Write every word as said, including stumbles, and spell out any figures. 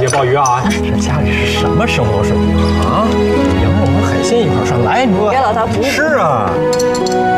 鲍鱼啊，这家里是什么生活水平啊？羊肉和海鲜一块涮，来，你别老大不是啊。